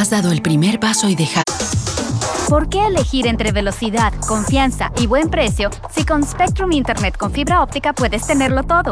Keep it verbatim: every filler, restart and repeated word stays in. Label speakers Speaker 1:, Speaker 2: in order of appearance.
Speaker 1: Has dado el primer paso y deja...
Speaker 2: ¿Por qué elegir entre velocidad, confianza y buen precio si con Spectrum Internet con fibra óptica puedes tenerlo todo?